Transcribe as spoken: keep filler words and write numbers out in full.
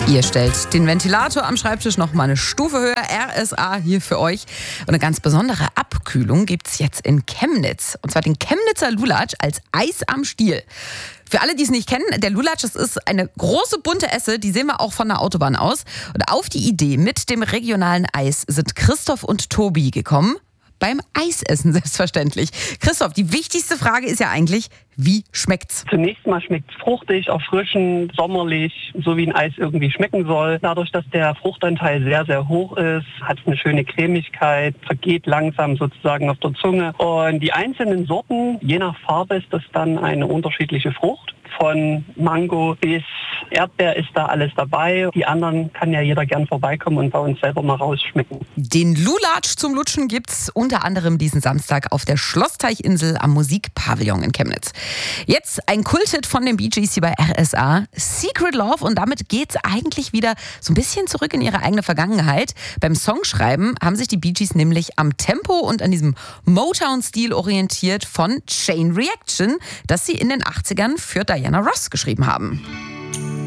Ihr stellt den Ventilator am Schreibtisch noch mal eine Stufe höher. R S A hier für euch. Und eine ganz besondere Abkühlung gibt es jetzt in Chemnitz. Und zwar den Chemnitzer Lulatsch als Eis am Stiel. Für alle, die es nicht kennen, der Lulatsch, das ist eine große bunte Esse, die sehen wir auch von der Autobahn aus. Und auf die Idee mit dem regionalen Eis sind Christoph und Tobi gekommen. Beim Eisessen selbstverständlich. Christoph, die wichtigste Frage ist ja eigentlich, wie schmeckt's? Zunächst mal schmeckt es fruchtig, erfrischend, sommerlich, so wie ein Eis irgendwie schmecken soll. Dadurch, dass der Fruchtanteil sehr, sehr hoch ist, hat es eine schöne Cremigkeit, vergeht langsam sozusagen auf der Zunge. Und die einzelnen Sorten, je nach Farbe ist das dann eine unterschiedliche Frucht. Von Mango bis Erdbeer ist da alles dabei. Die anderen kann ja jeder gern vorbeikommen und bei uns selber mal rausschmecken. Den Lulatsch zum Lutschen gibt's unter anderem diesen Samstag auf der Schlossteichinsel am Musikpavillon in Chemnitz. Jetzt ein Kulthit von den Bee Gees hier bei R S A, Secret Love, und damit geht's eigentlich wieder so ein bisschen zurück in ihre eigene Vergangenheit. Beim Songschreiben haben sich die Bee Gees nämlich am Tempo und an diesem Motown-Stil orientiert von Chain Reaction, das sie in den achtzigern für Diana Ross geschrieben haben.